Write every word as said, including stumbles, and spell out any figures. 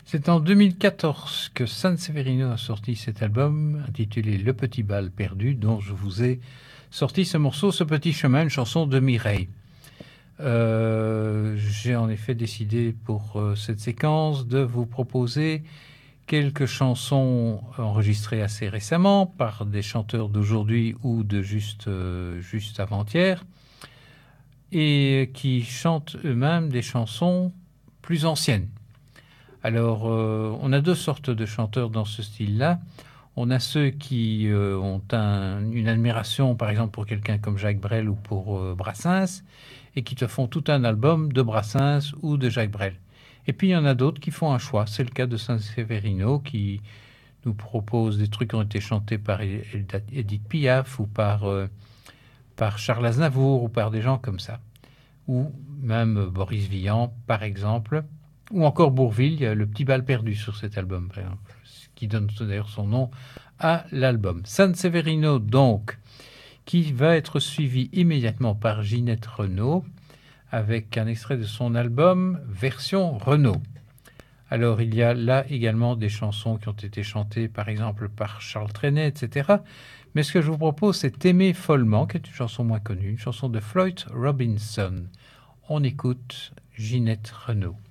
C'est en deux mille quatorze que San Severino a sorti cet album intitulé Le Petit Bal Perdu, dont je vous ai sorti ce morceau, Ce Petit Chemin, une chanson de Mireille. Euh, j'ai en effet décidé pour euh, cette séquence de vous proposer quelques chansons enregistrées assez récemment par des chanteurs d'aujourd'hui ou de juste, euh, juste avant-hier, et qui chantent eux-mêmes des chansons plus anciennes. Alors, euh, on a deux sortes de chanteurs dans ce style-là. On a ceux qui euh, ont un, une admiration, par exemple, pour quelqu'un comme Jacques Brel ou pour euh, Brassens, et qui te font tout un album de Brassens ou de Jacques Brel. Et puis, il y en a d'autres qui font un choix. C'est le cas de San Severino, qui nous propose des trucs qui ont été chantés par Edith Piaf ou par, euh, par Charles Aznavour ou par des gens comme ça. Ou même Boris Vian, par exemple, ou encore Bourvil, il y a Le Petit Bal Perdu sur cet album, par exemple, ce qui donne d'ailleurs son nom à l'album. San Severino, donc, qui va être suivi immédiatement par Ginette Renaud, avec un extrait de son album Version Renaud. Alors, il y a là également des chansons qui ont été chantées, par exemple, par Charles Trenet, et cetera. Mais ce que je vous propose, c'est Aimer follement, qui est une chanson moins connue, une chanson de Floyd Robinson. On écoute Ginette Renaud.